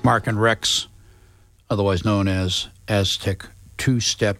Mark and Rex, otherwise known as Aztec Two-Step.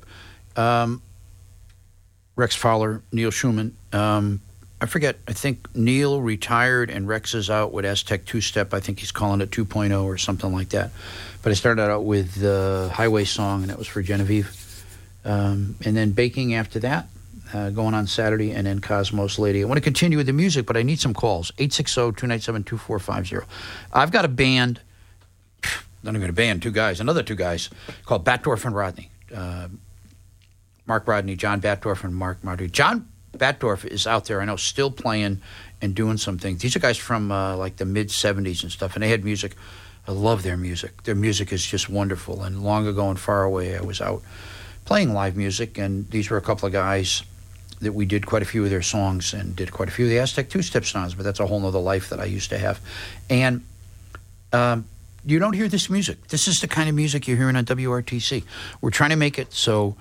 Rex Fowler, Neil Schumann. I forget, I think Neil retired and Rex is out with Aztec Two-Step. I think he's calling it 2.0 or something like that. But I started out with the Highway Song, and that was for Genevieve. And then Baking after that, going on Saturday, and then Cosmos Lady. I want to continue with the music, but I need some calls. 860-297-2450. I've got a band, not even a band, another two guys, called Batdorf and Rodney. Mark Rodney, John Batdorf, and Mark Marty. John Batdorf is out there, I know, still playing and doing some things. These are guys from like the mid-'70s and stuff, and they had music. I love their music. Their music is just wonderful. And long ago and far away, I was out playing live music, and these were a couple of guys that we did quite a few of their songs and did quite a few of the Aztec Two-Step songs, but that's a whole nother life that I used to have. And you don't hear this music. This is the kind of music you're hearing on WRTC. We're trying to make it so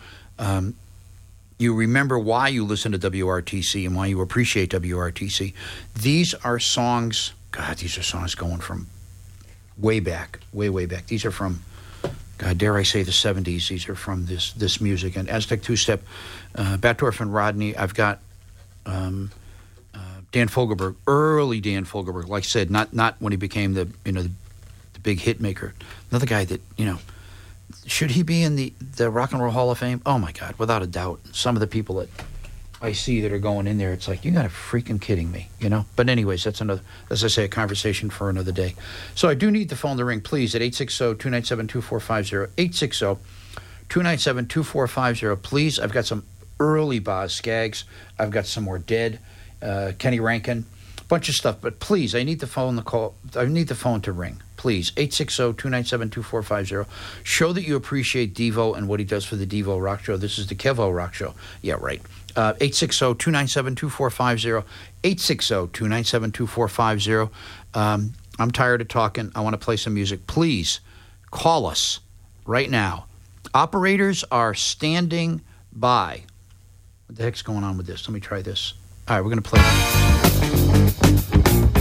you remember why you listen to WRTC and why you appreciate WRTC. These are songs, God, these are songs going from way back, way back. These are from, God, dare I say, the 70s. These are from this music. And Aztec Two-Step, Batdorf and Rodney. I've got Dan Fogelberg, early Dan Fogelberg. Like I said, not when he became the big hit maker. Another guy that, should he be in the Rock and Roll Hall of Fame? Oh, my God, without a doubt. Some of the people that I see that are going in there, it's like, you got to freaking kidding me, But anyways, that's another, as I say, a conversation for another day. So I do need the phone to ring, please, at 860-297-2450, 860-297-2450. Please, I've got some early Boz Scaggs. I've got some more Dead, Kenny Rankin, a bunch of stuff. But please, I need the phone to ring. Please, 860-297-2450. Show that you appreciate Devo and what he does for the Devo Rock Show. This is the Kevo Rock Show. Yeah, right. 860-297-2450, 860-297-2450. I'm tired of talking. I want to play some music. Please call us right now. Operators are standing by. What the heck's going on with this? Let me try this. All right, we're going to play this.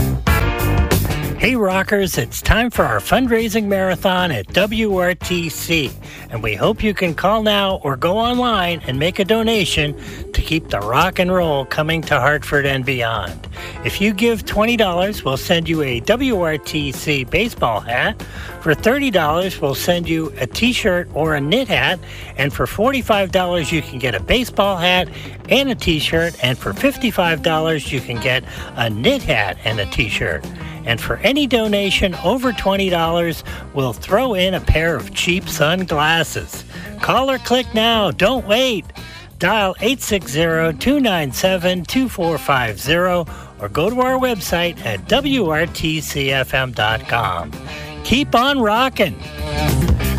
Hey rockers, it's time for our fundraising marathon at WRTC, and we hope you can call now or go online and make a donation to keep the rock and roll coming to Hartford and beyond. If you give $20, we'll send you a WRTC baseball hat. For $30, we'll send you a t-shirt or a knit hat, and for $45, you can get a baseball hat and a t-shirt, and for $55, you can get a knit hat and a t-shirt. And for any donation over $20, we'll throw in a pair of cheap sunglasses. Call or click now. Don't wait. Dial 860-297-2450 or go to our website at WRTCFM.com. Keep on rocking.